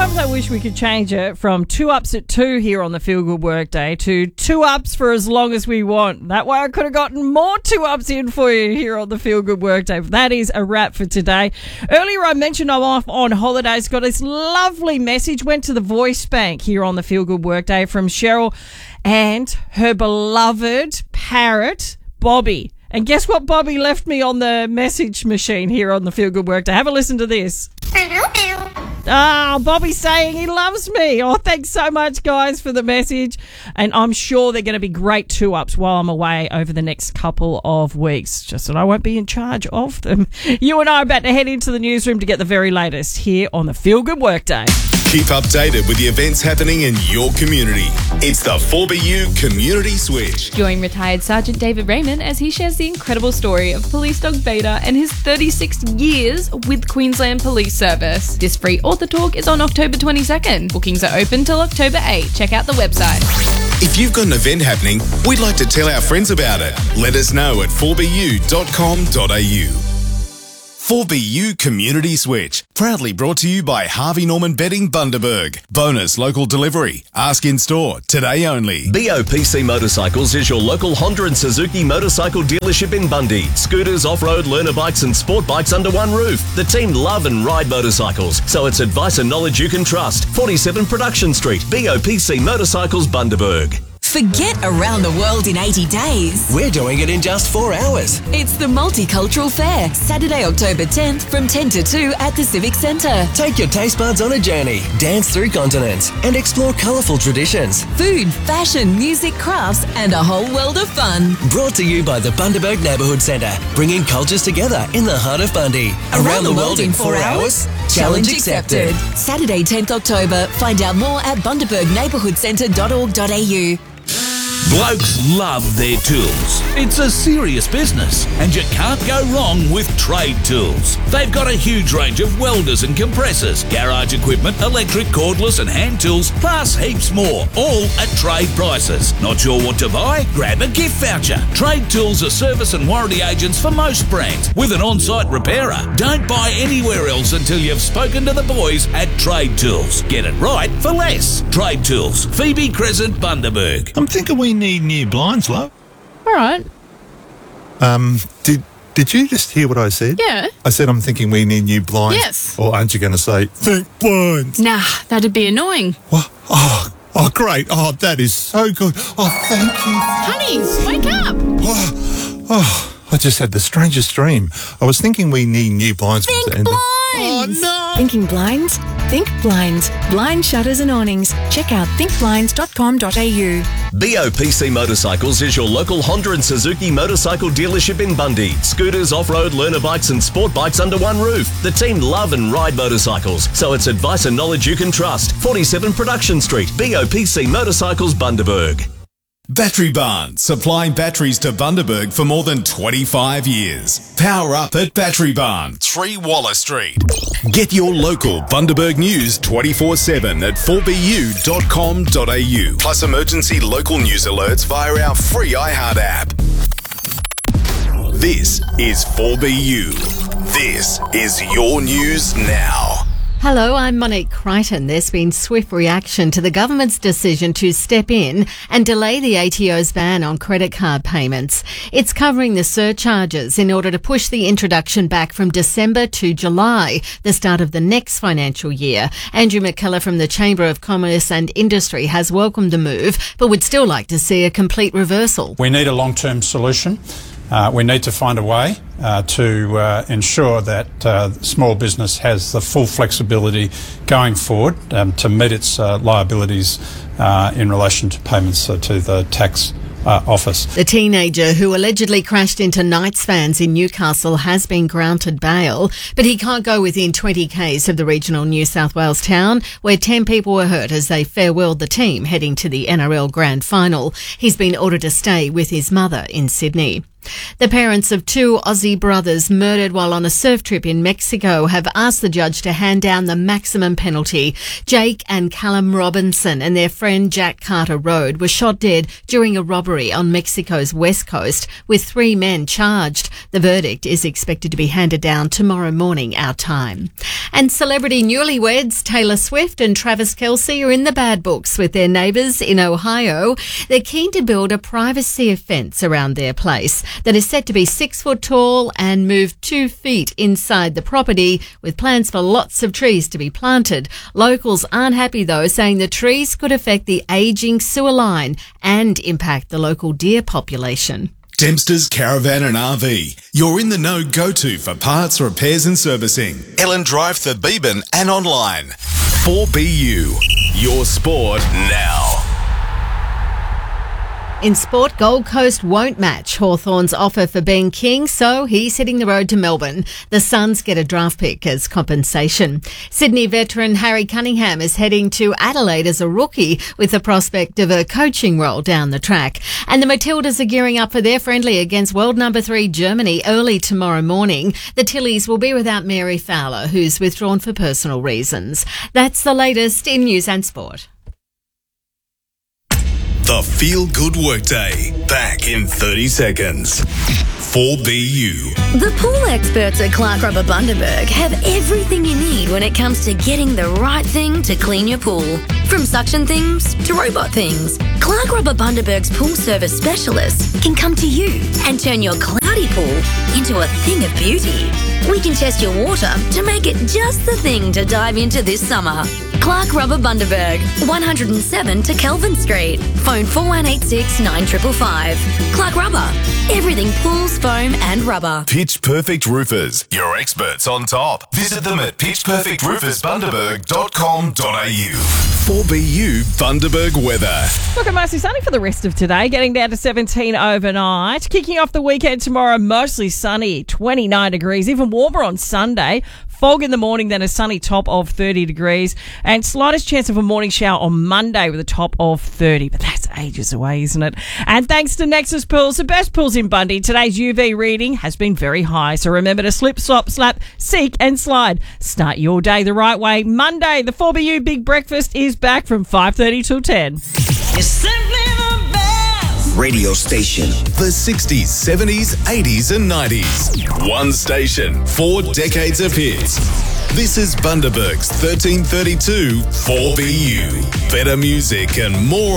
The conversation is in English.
Sometimes I wish we could change it from 2 ups at 2 here on the Feel Good Workday to 2 ups for as long as we want. That way I could have gotten more 2 ups in for you here on the Feel Good Workday. That is a wrap for today. Earlier I mentioned I'm off on holidays. Got this lovely message. Went to the voice bank here on the Feel Good Workday from Cheryl and her beloved parrot, Bobby. And guess what Bobby left me on the message machine here on the Feel Good Workday? Have a listen to this. Bobby's saying he loves me. Oh, thanks so much, guys, for the message. And I'm sure they're going to be great 2 ups while I'm away over the next couple of weeks. Just that I won't be in charge of them. You and I are about to head into the newsroom to get the very latest here on the Feel Good Workday. Keep updated with the events happening in your community. It's the 4BU Community Switch. Join retired Sergeant David Raymond as he shares the incredible story of police dog Beta and his 36 years with Queensland Police Service. This free author talk is on October 22nd. Bookings are open till October 8. Check out the website. If you've got an event happening, we'd like to tell our friends about it. Let us know at 4bu.com.au. 4BU Community Switch. Proudly brought to you by Harvey Norman Bedding Bundaberg. Bonus local delivery. Ask in store. Today only. BOPC Motorcycles is your local Honda and Suzuki motorcycle dealership in Bundy. Scooters, off-road, learner bikes and sport bikes under one roof. The team love and ride motorcycles, so it's advice and knowledge you can trust. 47 Production Street, BOPC Motorcycles Bundaberg. Forget around the world in 80 days. We're doing it in just 4 hours. It's the Multicultural Fair, Saturday, October 10th from 10 to 2 at the Civic Centre. Take your taste buds on a journey, dance through continents, and explore colourful traditions. Food, fashion, music, crafts, and a whole world of fun. Brought to you by the Bundaberg Neighbourhood Centre, bringing cultures together in the heart of Bundy. Around the world in 4 hours? Challenge accepted. Saturday, 10th October. Find out more at bundabergneighbourhoodcentre.org.au. Blokes love their tools. It's a serious business, and you can't go wrong with Trade Tools. They've got a huge range of welders and compressors, garage equipment, electric, cordless and hand tools, plus heaps more, all at trade prices. Not sure what to buy? Grab a gift voucher. Trade Tools are service and warranty agents for most brands, with an on-site repairer. Don't buy anywhere else until you've spoken to the boys at Trade Tools. Get it right for less. Trade Tools, Phoebe Crescent, Bundaberg. I'm thinking we need new blinds, love. All right. Did you just hear what I said? Yeah. I said I'm thinking we need new blinds. Yes. Or aren't you going to say, think blinds? Nah, that'd be annoying. What? Oh, great. Oh, that is so good. Oh, thank you. Honey, wake up. I just had the strangest dream. I was thinking we need new blinds. Think blinds. Oh, no. Thinking blinds? Think blinds. Blind shutters and awnings. Check out thinkblinds.com.au. BOPC Motorcycles is your local Honda and Suzuki motorcycle dealership in Bundy. Scooters, off-road, learner bikes and sport bikes under one roof. The team love and ride motorcycles, so it's advice and knowledge you can trust. 47 Production Street, BOPC Motorcycles Bundaberg. Battery Barn, supplying batteries to Bundaberg for more than 25 years. Power up at Battery Barn, 3 Wallace Street. Get your local Bundaberg news 24/7 at 4bu.com.au. Plus emergency local news alerts via our free iHeart app. This is 4BU. This is your news now. Hello, I'm Monique Crichton. There's been swift reaction to the government's decision to step in and delay the ATO's ban on credit card payments. It's covering the surcharges in order to push the introduction back from December to July, the start of the next financial year. Andrew McKellar from the Chamber of Commerce and Industry has welcomed the move, but would still like to see a complete reversal. We need a long-term solution. We need to find a way to ensure that small business has the full flexibility going forward to meet its liabilities in relation to payments to the tax office. The teenager who allegedly crashed into Knights fans in Newcastle has been granted bail, but he can't go within 20 k's of the regional New South Wales town where 10 people were hurt as they farewelled the team heading to the NRL Grand Final. He's been ordered to stay with his mother in Sydney. The parents of two Aussie brothers murdered while on a surf trip in Mexico have asked the judge to hand down the maximum penalty. Jake and Callum Robinson and their friend Jack Carter Road were shot dead during a robbery on Mexico's west coast, with 3 men charged. The verdict is expected to be handed down tomorrow morning, our time. And celebrity newlyweds Taylor Swift and Travis Kelce are in the bad books with their neighbours in Ohio. They're keen to build a privacy fence around their place that is set to be 6 foot tall and move 2 feet inside the property, with plans for lots of trees to be planted. Locals aren't happy though, saying the trees could affect the ageing sewer line and impact the local deer population. Dempster's Caravan and RV. You're in the know go-to for parts, repairs and servicing. Ellen Drive, Thebeeben and online. 4BU. Your sport now. In sport, Gold Coast won't match Hawthorn's offer for Ben King, so he's hitting the road to Melbourne. The Suns get a draft pick as compensation. Sydney veteran Harry Cunningham is heading to Adelaide as a rookie with the prospect of a coaching role down the track. And the Matildas are gearing up for their friendly against world number 3 Germany early tomorrow morning. The Tillies will be without Mary Fowler, who's withdrawn for personal reasons. That's the latest in news and sport. The Feel Good Workday. Back in 30 seconds. 4BU. The pool experts at Clark Rubber Bundaberg have everything you need when it comes to getting the right thing to clean your pool. From suction things to robot things, Clark Rubber Bundaberg's pool service specialists can come to you and turn your cloudy pool into a thing of beauty. We can test your water to make it just the thing to dive into this summer. Clark Rubber Bundaberg, 107 to Kelvin Street. Phone 4186 9555. Clark Rubber. Everything pools, foam and rubber. Pitch Perfect Roofers. Your experts on top. Visit them at pitchperfectroofersbundaberg.com.au. 4BU Bundaberg weather. Look, mostly sunny for the rest of today, getting down to 17 overnight. Kicking off the weekend tomorrow, mostly sunny, 29 degrees, even warmer on Sunday. Fog in the morning, then a sunny top of 30 degrees. And slightest chance of a morning shower on Monday with a top of 30. But that's ages away, isn't it? And thanks to Nexus Pools, the best pools in Bundy, today's UV reading has been very high. So remember to slip, slop, slap, seek and slide. Start your day the right way. Monday, the 4BU Big Breakfast is back from 5:30 till 10. It's simply the best radio station. The 60s, 70s, 80s and 90s. One station, 4 decades of hits. This is Bundaberg's 1332 4BU. Better music and more